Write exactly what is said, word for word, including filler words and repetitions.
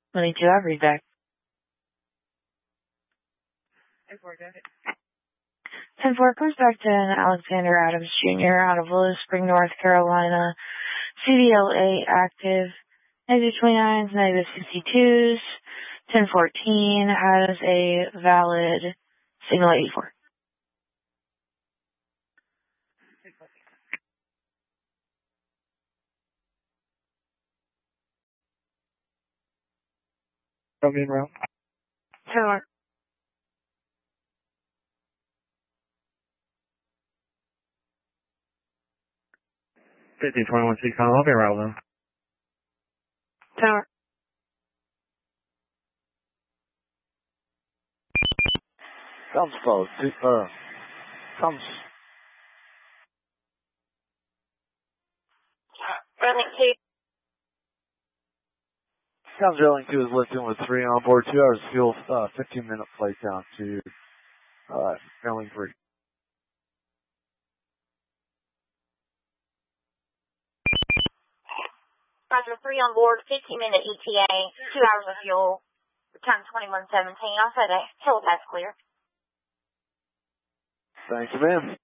twenty-two, I'll read back. ten four comes back to Alexander Adams Junior out of Willow Spring, North Carolina. C D L A active. Negative twenty-nines, negative sixty-twos. ten fourteen has a valid signal eighty-four. Coming in route. Sure. fifteen twenty-one six, I'll be around now. Tower. Comes close. Uh, comes. Running two. Comes drilling two is lifting with three on board, two hours fuel, uh, fifteen minute flight down to, uh, Sterling three. Roger, three on board, fifteen minute E T A, two hours of fuel, return twenty-one seventeen. I'll say that helipad's clear. Thank you, ma'am.